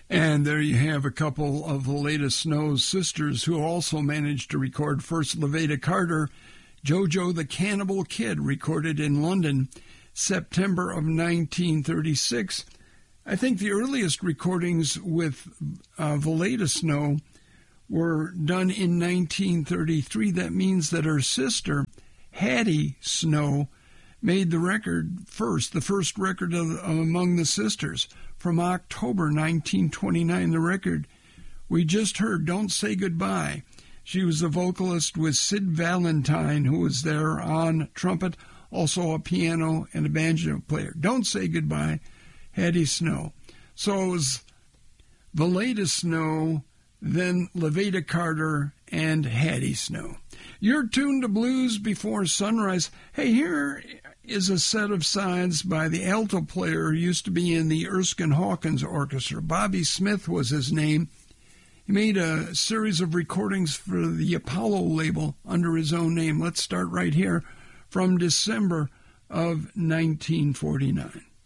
And there you have a couple of Levada Snow's sisters who also managed to record. First, Levada Carter, Jojo the Cannibal Kid, recorded in London, September of 1936. I think the earliest recordings with Levada Snow were done in 1933. That means that her sister, Hattie Snow, made the record first, the first record among the sisters, from October 1929. The record we just heard, Don't Say Goodbye. She was a vocalist with Sid Valentine, who was there on trumpet, also a piano and a banjo player. Don't Say Goodbye, Hattie Snow. So it was Levada Snow, then Levada Carter, and Hattie Snow. You're tuned to Blues Before Sunrise. Hey, here is a set of sides by the alto player who used to be in the Erskine Hawkins Orchestra. Bobby Smith was his name. He made a series of recordings for the Apollo label under his own name. Let's start right here from December of 1949.